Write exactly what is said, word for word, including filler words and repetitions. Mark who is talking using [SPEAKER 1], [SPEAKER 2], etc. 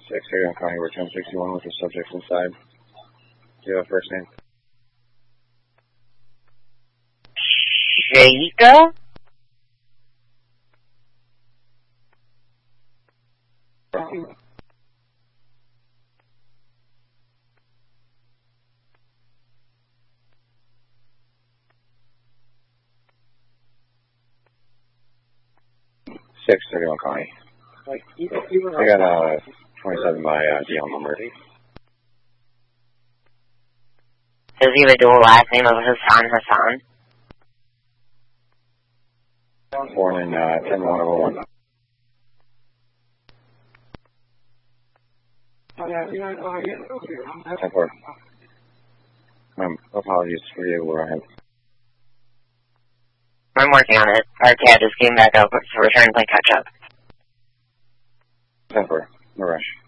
[SPEAKER 1] six thirty on County, we're ten sixty-one with the subject inside. Do you have a first name?
[SPEAKER 2] Jacob?
[SPEAKER 1] six thirty on County. I got uh, twenty-seven by uh, D L number.
[SPEAKER 2] Does he have a dual last name of Hassan Hassan?
[SPEAKER 1] Born in uh, ten one oh one. ten four. Um, apologies for you, where I have.
[SPEAKER 2] I'm working on it. Our cat just came back up, so we're trying to play catch up.
[SPEAKER 1] ten four. No rush.